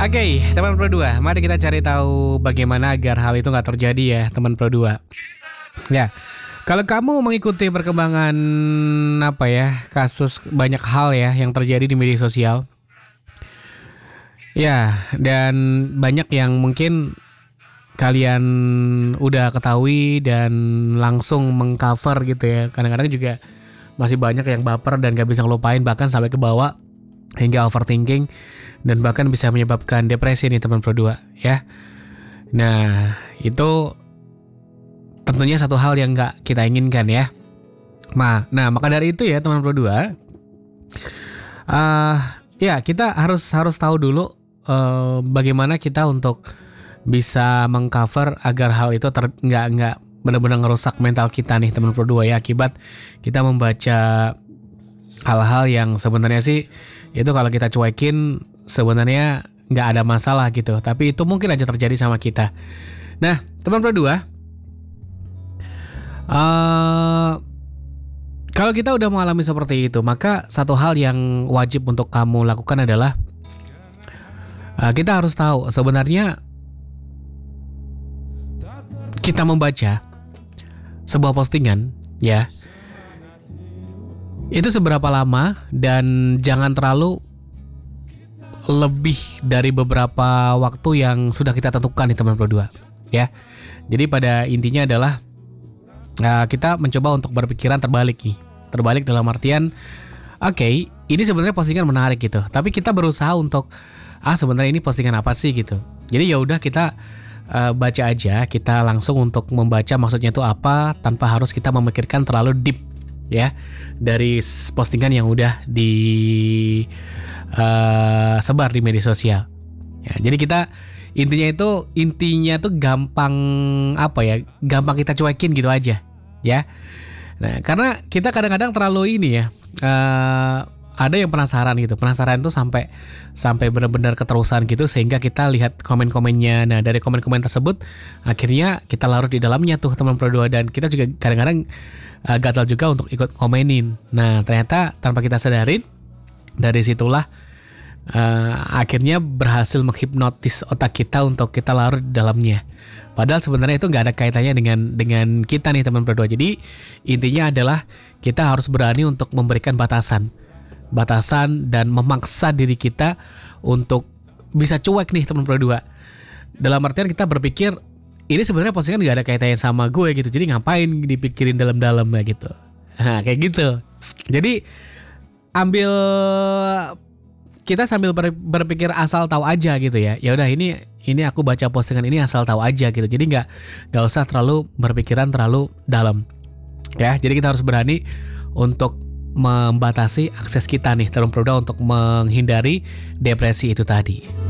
Oke, teman Pro 2, mari kita cari tahu bagaimana agar hal itu nggak terjadi ya, teman Pro 2. Ya, kalau kamu mengikuti perkembangan kasus banyak hal ya yang terjadi di media sosial. Ya, dan banyak yang mungkin kalian udah ketahui dan langsung mengcover gitu ya. Kadang-kadang juga masih banyak yang baper dan gak bisa ngelupain, bahkan sampai ke bawah hingga overthinking dan bahkan bisa menyebabkan depresi nih teman Pro 2 ya. Nah, itu tentunya satu hal yang gak kita inginkan ya. Nah, maka dari itu ya teman Pro 2, ya kita harus tahu dulu bagaimana kita untuk bisa mengcover agar hal itu nggak benar-benar ngerusak mental kita nih teman Pro 2 ya, akibat kita membaca hal-hal yang sebenarnya sih itu kalau kita cuekin sebenarnya nggak ada masalah gitu, tapi itu mungkin aja terjadi sama kita. Nah, teman Pro 2, kalau kita udah mengalami seperti itu, maka satu hal yang wajib untuk kamu lakukan adalah kita harus tahu sebenarnya kita membaca sebuah postingan ya, itu seberapa lama dan jangan terlalu lebih dari beberapa waktu yang sudah kita tentukan di teman Pro 2 ya. Jadi pada intinya adalah kita mencoba untuk berpikiran terbalik nih. Terbalik dalam artian ini sebenarnya postingan menarik gitu, tapi kita berusaha untuk sebenarnya ini postingan apa sih gitu. Jadi ya udah kita baca aja, kita langsung untuk membaca maksudnya itu apa tanpa harus kita memikirkan terlalu deep ya dari postingan yang udah sebar di media sosial. Ya, jadi kita intinya itu gampang kita cuekin gitu aja ya. Nah, karena kita kadang-kadang terlalu ini ya, ada yang penasaran tuh sampai benar-benar keterusan gitu sehingga kita lihat komen-komennya. Nah, dari komen-komen tersebut akhirnya kita larut di dalamnya tuh teman Pro 2, dan kita juga kadang-kadang gatal juga untuk ikut komenin. Nah, ternyata tanpa kita sadarin, dari situlah akhirnya berhasil menghipnotis otak kita untuk kita larut di dalamnya. Padahal sebenarnya itu nggak ada kaitannya dengan kita nih teman Pro 2. Jadi intinya adalah kita harus berani untuk memberikan batasan dan memaksa diri kita untuk bisa cuek nih teman Pro 2. Dalam artian kita berpikir ini sebenarnya postingan gak ada kaitannya sama gue gitu, jadi ngapain dipikirin dalam-dalam ya gitu. Nah, kayak gitu. Jadi kita sambil berpikir asal tahu aja gitu ya. Ya udah ini aku baca postingan ini asal tahu aja gitu. Jadi nggak usah terlalu berpikiran terlalu dalam. Ya, jadi kita harus berani untuk membatasi akses kita nih teman Pro 2 untuk menghindari depresi itu tadi.